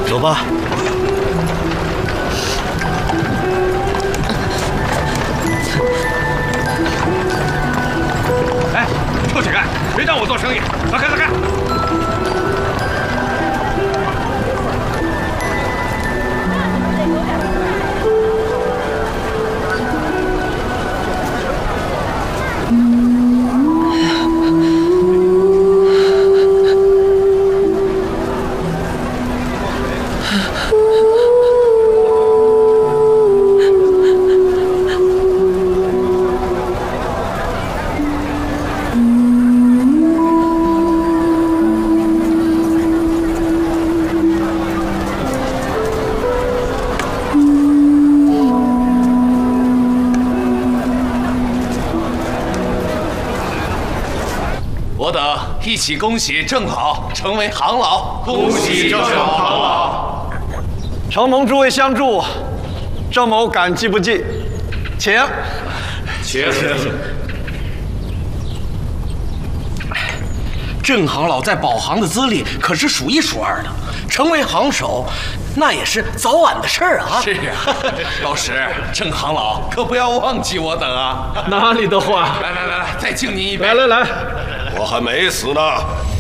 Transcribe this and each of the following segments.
走吧。 哎，出去干！别让我做生意！走开，走开！ 一起恭喜郑老成为行老， 恭喜郑行老！ 承蒙诸位相助，郑某感激不尽，请。 郑行老在保行的资历可是数一数二的，成为行首，那也是早晚的事儿啊。 是啊，老石，郑行老可不要忘记我等啊！ 哪里的话？ 来，再敬您一杯。 来。 我还没死呢。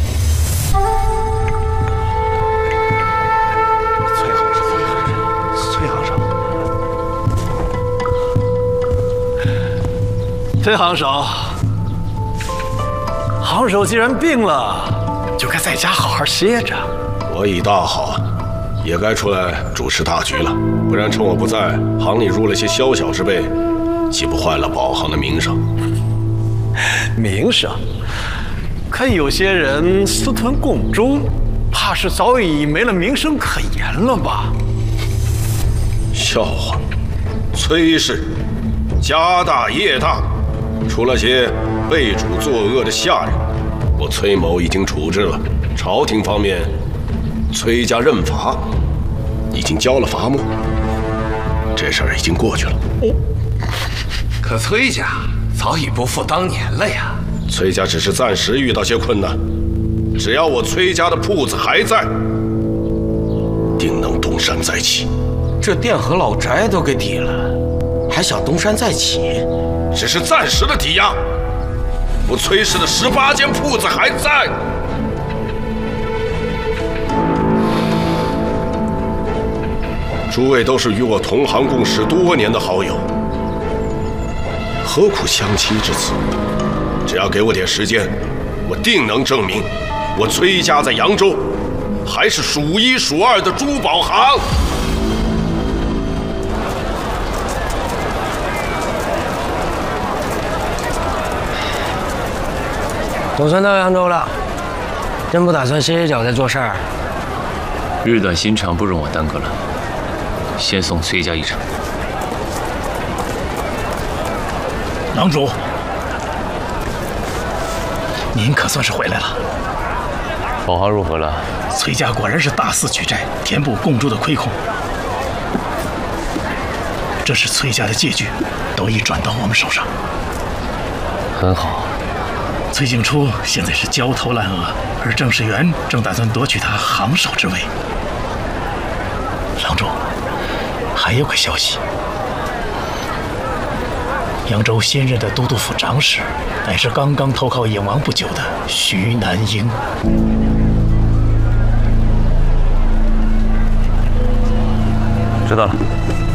崔行首，行首既然病了，就该在家好好歇着。 我已大好，也该出来主持大局了。不然趁我不在，行里入了些宵小之辈，岂不坏了保行的名声？ 名声？可有些人私吞贡珠，怕是早已没了名声可言了吧？ 笑话！崔氏家大业大，除了些为主作恶的下人，我崔某已经处置了。朝廷方面，崔家认罚，已经交了罚没，这事儿已经过去了。 可崔家早已不复当年了呀。 崔家只是暂时遇到些困难，只要我崔家的铺子还在，定能东山再起。 这店和老宅都给抵了，还想东山再起？ 只是暂时的抵押。我崔氏的18间铺子还在。诸位都是与我同行共事多年的好友，何苦相欺至此？只要给我点时间，我定能证明我崔家在扬州还是数一数二的珠宝行。 总算到扬州了，真不打算歇歇脚再做事儿？ 日短心长，不容我耽搁了。先送崔家一程。 郎主，您可算是回来了。 保行如何了？ 崔家果然是大肆举债，填补贡珠的亏空。这是崔家的借据，都已转到我们手上。 很好。 崔景初现在是焦头烂额，而郑世元正打算夺取他行首之位。郎主，还有个消息。扬州现任的都督府长史，乃是刚刚投靠燕王不久的徐南英。 知道了。